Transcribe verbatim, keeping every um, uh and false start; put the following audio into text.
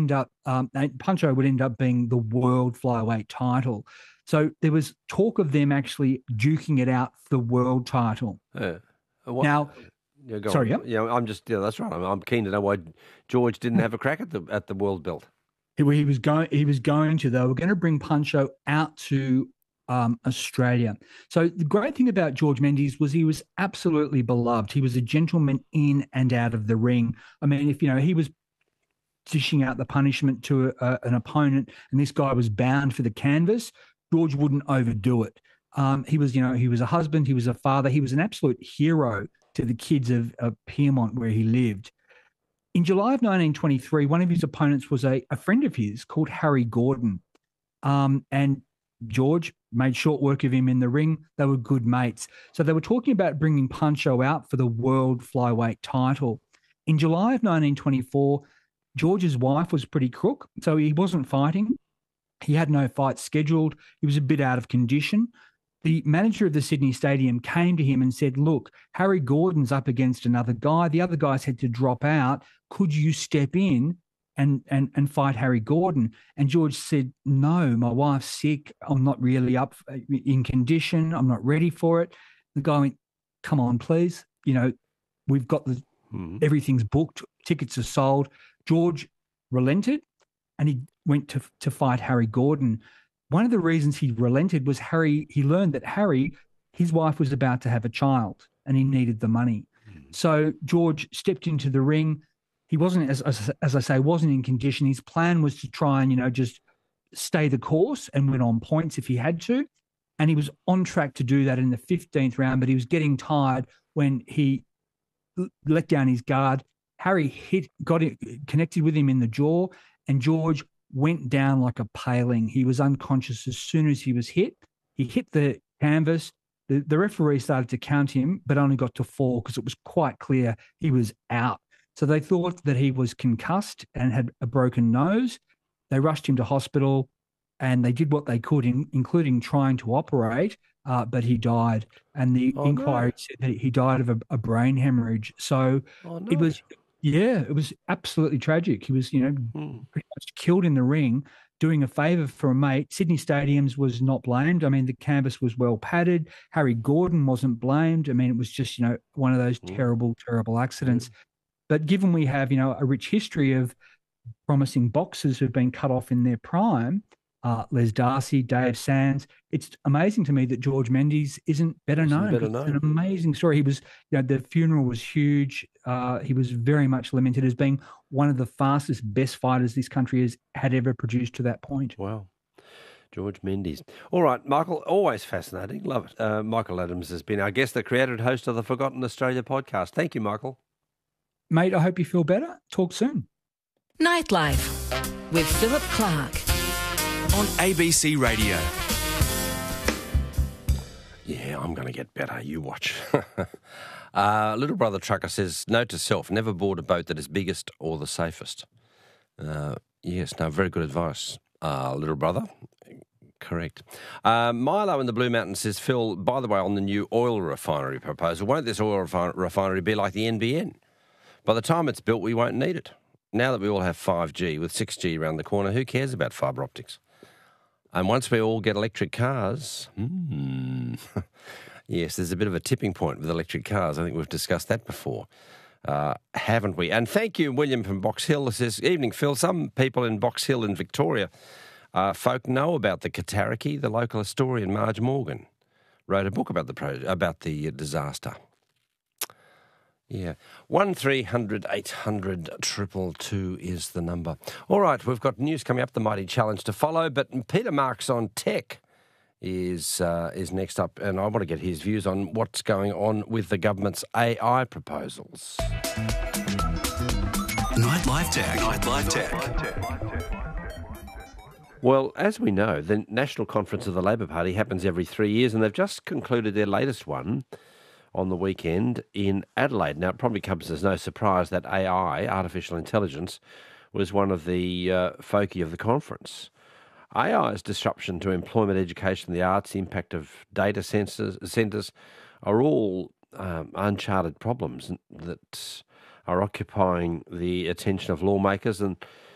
end up, um, Puncho would end up being the world flyweight title. So there was talk of them actually duking it out for the world title. Yeah. What, now, yeah, go sorry, on. yeah. yeah, I'm just yeah, that's right. I'm, I'm keen to know why George didn't have a crack at the at the world belt. He, he was going. He was going to. They were going to bring Puncho out to um, Australia. So the great thing about George Mendes was he was absolutely beloved. He was a gentleman in and out of the ring. I mean, if you know, he was dishing out the punishment to a, an opponent, and this guy was bound for the canvas, George wouldn't overdo it. Um, he was, you know, he was a husband, he was a father, he was an absolute hero to the kids of, of Pyrmont where he lived. In July of nineteen twenty-three, one of his opponents was a, a friend of his called Harry Gordon. Um, and George made short work of him in the ring. They were good mates. So they were talking about bringing Puncho out for the world flyweight title. In July of nineteen twenty-four, George's wife was pretty crook, so he wasn't fighting. He had no fight scheduled. He was a bit out of condition. The manager of the Sydney Stadium came to him and said, look, Harry Gordon's up against another guy. The other guys had to drop out. Could you step in and, and, and fight Harry Gordon? And George said, no, my wife's sick. I'm not really up in condition. I'm not ready for it. The guy went, come on, please. You know, we've got the, mm-hmm. everything's booked. Tickets are sold. George relented and he went to to fight Harry Gordon. One of the reasons he relented was Harry, he learned that Harry, his wife was about to have a child and he needed the money. Mm. So George stepped into the ring. He wasn't, as, as, as I say, wasn't in condition. His plan was to try and, you know, just stay the course and win on points if he had to. And he was on track to do that in the fifteenth round, but he was getting tired when he let down his guard. Harry hit, got it, connected with him in the jaw, and George went down like a paling. He was unconscious as soon as he was hit. He hit the canvas. The, the referee started to count him, but only got to four because it was quite clear he was out. So they thought that he was concussed and had a broken nose. They rushed him to hospital, and they did what they could, in, including trying to operate, uh, but he died. And the oh, inquiry no. said that he died of a, a brain hemorrhage. So oh, no. it was... Yeah, it was absolutely tragic. He was, you know, mm. pretty much killed in the ring, doing a favour for a mate. Sydney Stadiums was not blamed. I mean, the canvas was well padded. Harry Gordon wasn't blamed. I mean, it was just, you know, one of those mm. terrible, terrible accidents. Mm. But given we have, you know, a rich history of promising boxers who've been cut off in their prime, uh, Les Darcy, Dave Sands, it's amazing to me that George Mendes isn't better isn't known. Better it's known. an amazing story. He was, you know, the funeral was huge. Uh, he was very much lamented as being one of the fastest, best fighters this country has had ever produced to that point. Wow. George Mendes. All right, Michael, always fascinating. Love it. Uh, Michael Adams has been our guest, the creator and host of the Forgotten Australia podcast. Thank you, Michael. Mate, I hope you feel better. Talk soon. Nightlife with Philip Clark on A B C Radio. Yeah, I'm going to get better. You watch. uh, little brother trucker says, note to self, never board a boat that is biggest or the safest. Uh, yes, no, very good advice, uh, little brother. Correct. Uh, Milo in the Blue Mountains says, Phil, by the way, on the new oil refinery proposal, won't this oil refin- refinery be like the N B N? By the time it's built, we won't need it. Now that we all have five G with six G around the corner, who cares about fibre optics? And once we all get electric cars, hmm, yes, there's a bit of a tipping point with electric cars. I think we've discussed that before, uh, haven't we? And thank you, William from Box Hill. It says, evening, Phil. Some people in Box Hill in Victoria, uh, folk know about the Katariki. The local historian, Marge Morgan, wrote a book about the pro- about the disaster. Yeah, one three hundred eight hundred triple two is the number. All right, we've got news coming up, the mighty challenge to follow, but Peter Marks on tech is uh, is next up, and I want to get his views on what's going on with the government's A I proposals. Nightlife Tech. Nightlife Tech. Well, as we know, the National Conference of the Labor Party happens every three years, and they've just concluded their latest one on the weekend in Adelaide. Now, it probably comes as no surprise that A I, artificial intelligence, was one of the uh, foci of the conference. A I's disruption to employment, education, the arts, the impact of data centres, centres are all um, uncharted problems that are occupying the attention of lawmakers, and